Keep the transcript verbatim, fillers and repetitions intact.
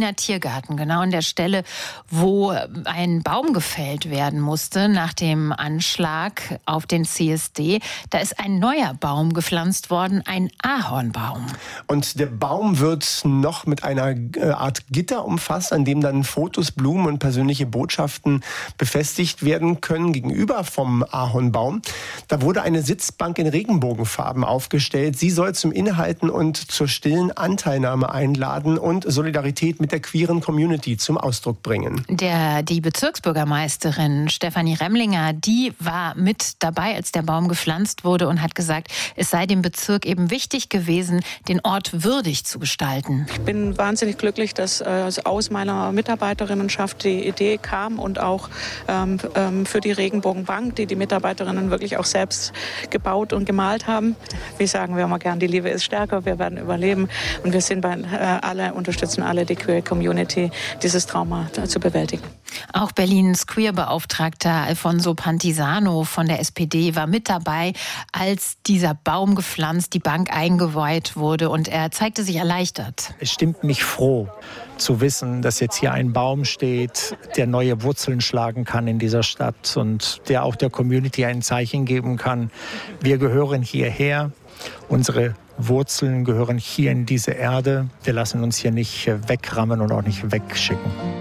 Berliner Tiergarten, genau an der Stelle, wo ein Baum gefällt werden musste nach dem Anschlag auf den C S D. Da ist ein neuer Baum gepflanzt worden, ein Ahornbaum. Und der Baum wird noch mit einer Art Gitter umfasst, an dem dann Fotos, Blumen und persönliche Botschaften befestigt werden können gegenüber vom Ahornbaum. Da wurde eine Sitzbank in Regenbogenfarben aufgestellt. Sie soll zum Innehalten und zur stillen Anteilnahme einladen und Solidarität mit der queeren Community zum Ausdruck bringen. Der, die Bezirksbürgermeisterin Stefanie Remlinger, die war mit dabei, als der Baum gepflanzt wurde und hat gesagt, es sei dem Bezirk eben wichtig gewesen, den Ort würdig zu gestalten. Ich bin wahnsinnig glücklich, dass äh, aus meiner Mitarbeiterinnenschaft die Idee kam und auch ähm, ähm, für die Regenbogenbank, die die Mitarbeiterinnen wirklich auch selbst gebaut und gemalt haben. Wie sagen wir immer gern, die Liebe ist stärker, wir werden überleben und wir sind bei äh, alle, unterstützen alle die Queer Community, dieses Trauma zu bewältigen. Auch Berlins Queer-Beauftragter Alfonso Pantisano von der S P D war mit dabei, als dieser Baum gepflanzt, die Bank eingeweiht wurde, und er zeigte sich erleichtert. Es stimmt mich froh zu wissen, dass jetzt hier ein Baum steht, der neue Wurzeln schlagen kann in dieser Stadt und der auch der Community ein Zeichen geben kann. Wir gehören hierher, unsere Wurzeln gehören hier in diese Erde. Wir lassen uns hier nicht wegrammen und auch nicht wegschicken.